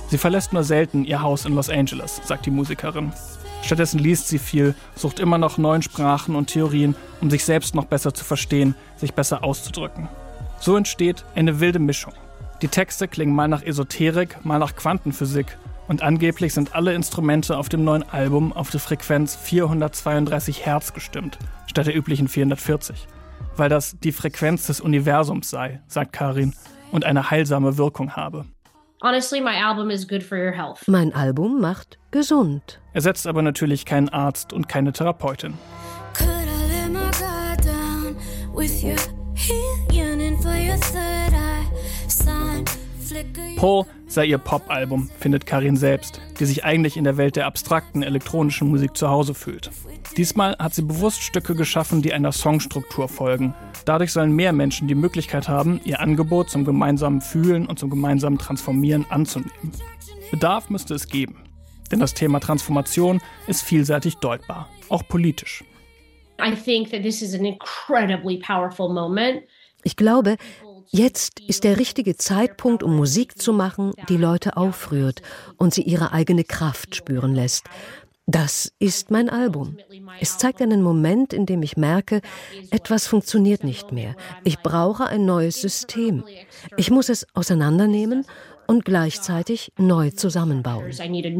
Sie verlässt nur selten ihr Haus in Los Angeles, sagt die Musikerin. Stattdessen liest sie viel, sucht immer noch neuen Sprachen und Theorien, um sich selbst noch besser zu verstehen, sich besser auszudrücken. So entsteht eine wilde Mischung. Die Texte klingen mal nach Esoterik, mal nach Quantenphysik und angeblich sind alle Instrumente auf dem neuen Album auf die Frequenz 432 Hertz gestimmt, statt der üblichen 440. Weil das die Frequenz des Universums sei, sagt Karin, und eine heilsame Wirkung habe. Honestly, my album is good for your health. Mein Album macht gesund. Ersetzt aber natürlich keinen Arzt und keine Therapeutin. Pull sei ihr Pop-Album, findet Karin selbst, die sich eigentlich in der Welt der abstrakten elektronischen Musik zu Hause fühlt. Diesmal hat sie bewusst Stücke geschaffen, die einer Songstruktur folgen. Dadurch sollen mehr Menschen die Möglichkeit haben, ihr Angebot zum gemeinsamen Fühlen und zum gemeinsamen Transformieren anzunehmen. Bedarf müsste es geben. Denn das Thema Transformation ist vielseitig deutbar, auch politisch. I think that this is an incredibly powerful moment. Ich glaube, jetzt ist der richtige Zeitpunkt, um Musik zu machen, die Leute aufrührt und sie ihre eigene Kraft spüren lässt. Das ist mein Album. Es zeigt einen Moment, in dem ich merke, etwas funktioniert nicht mehr. Ich brauche ein neues System. Ich muss es auseinandernehmen und gleichzeitig neu zusammenbauen.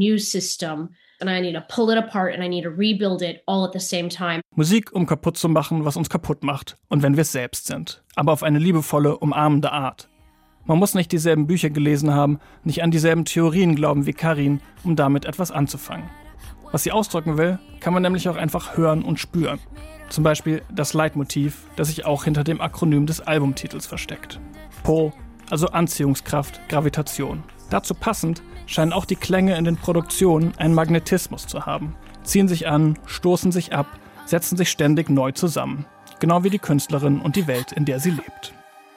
Musik, um kaputt zu machen, was uns kaputt macht. Und wenn wir es selbst sind. Aber auf eine liebevolle, umarmende Art. Man muss nicht dieselben Bücher gelesen haben, nicht an dieselben Theorien glauben wie Karin, um damit etwas anzufangen. Was sie ausdrücken will, kann man nämlich auch einfach hören und spüren. Zum Beispiel das Leitmotiv, das sich auch hinter dem Akronym des Albumtitels versteckt. Pull, also Anziehungskraft, Gravitation. Dazu passend scheinen auch die Klänge in den Produktionen einen Magnetismus zu haben. Ziehen sich an, stoßen sich ab, setzen sich ständig neu zusammen. Genau wie die Künstlerin und die Welt, in der sie lebt.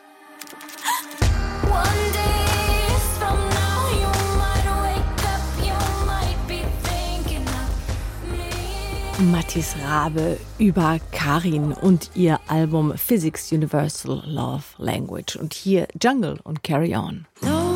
Mathis Rabe über Karin und ihr Album Physics Universal Love Language. Und hier Jungle und Carry On.